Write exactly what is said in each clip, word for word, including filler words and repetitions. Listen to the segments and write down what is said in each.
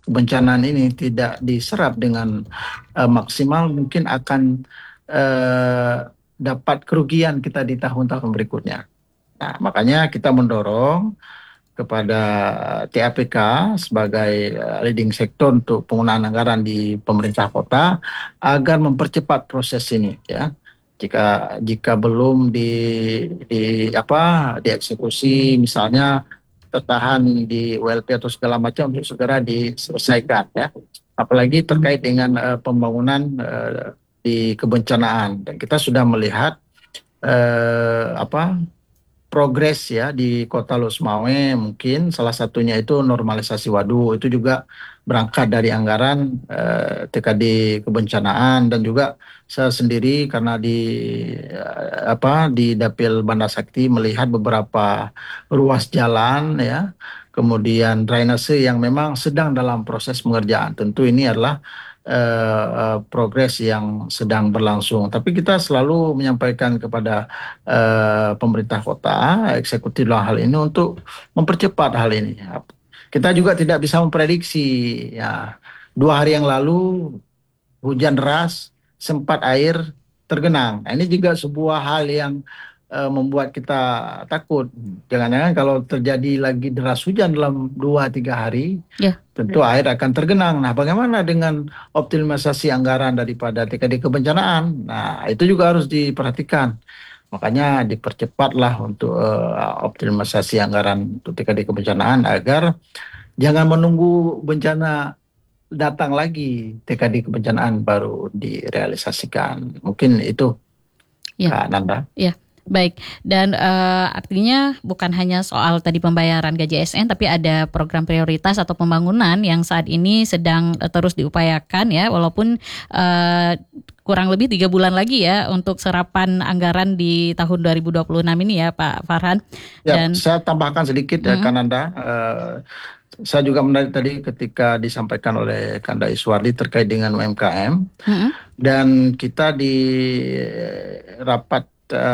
kebencanaan ini tidak diserap dengan uh, maksimal, mungkin akan uh, dapat kerugian kita di tahun-tahun berikutnya. Nah, makanya kita mendorong kepada T A P K sebagai uh, leading sektor untuk penggunaan anggaran di pemerintah kota agar mempercepat proses ini, ya. Jika jika belum di, di apa dieksekusi, misalnya tertahan di U L P atau segala macam, untuk segera diselesaikan, ya. Apalagi terkait dengan uh, pembangunan uh, di kebencanaan, dan kita sudah melihat uh, apa progres, ya, di Kota Losmawe. Mungkin salah satunya itu normalisasi waduk, itu juga berangkat dari anggaran eh, T K D kebencanaan. Dan juga saya sendiri karena di eh, apa di Dapil Banda Sakti melihat beberapa ruas jalan, ya, kemudian drainase yang memang sedang dalam proses pengerjaan. Tentu ini adalah eh, eh, progres yang sedang berlangsung, tapi kita selalu menyampaikan kepada eh, pemerintah kota, eksekutif dalam hal ini, untuk mempercepat hal ini. Kita juga tidak bisa memprediksi, ya. Dua hari yang lalu hujan deras, sempat air tergenang. Nah, ini juga sebuah hal yang eh, membuat kita takut. Jangan-jangan kalau terjadi lagi deras hujan dalam dua tiga hari, Ya, tentu air akan tergenang. Nah, bagaimana dengan optimalisasi anggaran daripada T K D kebencanaan? Nah, itu juga harus diperhatikan. Makanya dipercepatlah untuk eh, optimalisasi anggaran untuk T K D kebencanaan, agar jangan menunggu bencana datang lagi, T K D kebencanaan baru direalisasikan. Mungkin itu, ya. Kak Nanda. Ya, baik. Dan eh, artinya bukan hanya soal tadi pembayaran gaji A S N, tapi ada program prioritas atau pembangunan yang saat ini sedang eh, terus diupayakan, ya, walaupun eh, kurang lebih tiga bulan lagi ya untuk serapan anggaran di tahun dua ribu dua puluh enam ini, ya, Pak Farhan. Ya, Dan saya tambahkan sedikit, ya, mm, Kak Nanda. Eh, saya juga menarik tadi ketika disampaikan oleh Kanda Iswardi terkait dengan U M K M. mm, Dan kita di rapat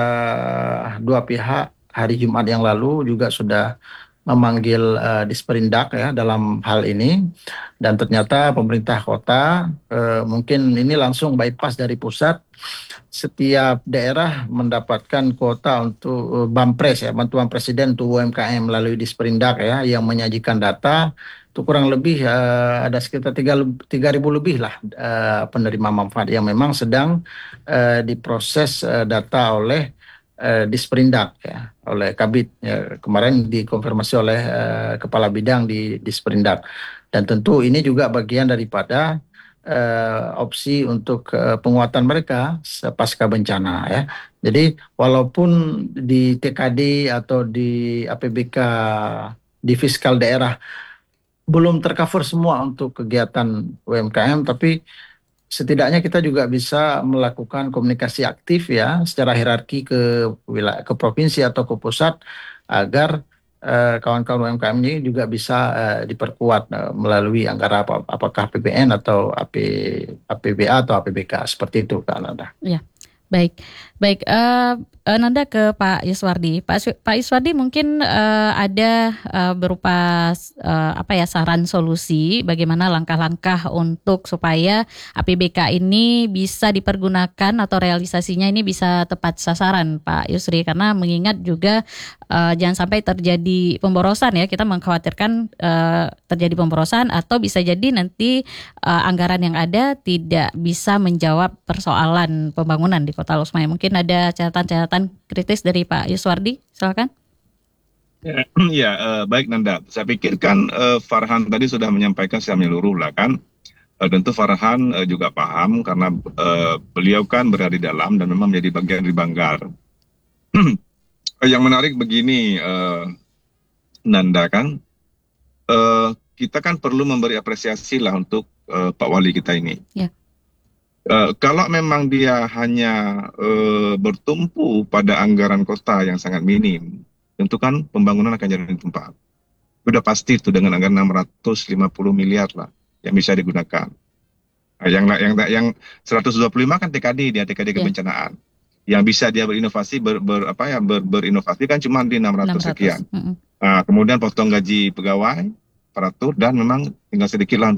eh, dua pihak hari Jumat yang lalu juga sudah memanggil eh, Disperindak, ya, dalam hal ini. Dan ternyata pemerintah kota eh, mungkin ini langsung bypass dari pusat. Setiap daerah mendapatkan kuota untuk eh, Bampres, ya, bantuan presiden untuk U M K M melalui Disperindak, ya, yang menyajikan data. Itu kurang lebih eh, ada sekitar tiga ribu lebih lah eh, penerima manfaat yang memang sedang eh, diproses eh, data oleh eh, Disperindak, ya, oleh Kabid. Ya, kemarin dikonfirmasi oleh eh, kepala bidang di Disperindak. Dan tentu ini juga bagian daripada eh, opsi untuk eh, penguatan mereka pasca bencana, ya. Jadi walaupun di T K D atau di A P B K di fiskal daerah belum tercover semua untuk kegiatan U M K M, tapi setidaknya kita juga bisa melakukan komunikasi aktif, ya, secara hierarki ke wilayah, ke provinsi atau ke pusat, agar eh, kawan-kawan U M K M ini juga bisa eh, diperkuat eh, melalui anggaran apa, apakah A P B N atau A P, A P B A atau A P B K, seperti itu, Kak Nanda. ya. Baik, baik. Eh, eh, Nanda ke Pak Yuswardi. Pak, Su- Pak Yuswardi mungkin eh, ada eh, berupa eh, apa ya saran solusi bagaimana langkah-langkah untuk supaya A P B K ini bisa dipergunakan atau realisasinya ini bisa tepat sasaran, Pak Yusri, karena mengingat juga eh, jangan sampai terjadi pemborosan, ya, kita mengkhawatirkan eh, terjadi pemborosan atau bisa jadi nanti eh, anggaran yang ada tidak bisa menjawab persoalan pembangunan di Kota Losmaya. Mungkin ada catatan-catatan kritis dari Pak Yuswardi, silakan. Ya, ya, eh, baik Nanda. Saya pikir kan eh, Farhan tadi sudah menyampaikan secara menyeluruh lah kan. Eh, tentu Farhan eh, juga paham karena eh, beliau kan berada di dalam dan memang menjadi bagian dari Banggar. Yang menarik begini, eh, Nanda kan, eh, kita kan perlu memberi apresiasi lah untuk eh, Pak Wali kita ini. Ya. Eh, kalau memang dia hanya eh, bertumpu pada anggaran kota yang sangat minim, tentu kan pembangunan akan jadi tempat. Sudah pasti itu dengan anggaran enam ratus lima puluh miliar lah yang bisa digunakan. Nah, yang yang yang seratus dua puluh lima kan T K D, dia T K D Ya. kebencanaan. Yang bisa dia berinovasi ber, ber apa ya ber, berinovasi kan cuma di enam ratus enam ratus. sekian. Mm-mm. Nah, kemudian potong gaji pegawai, aparatur, dan memang tinggal sedikit lah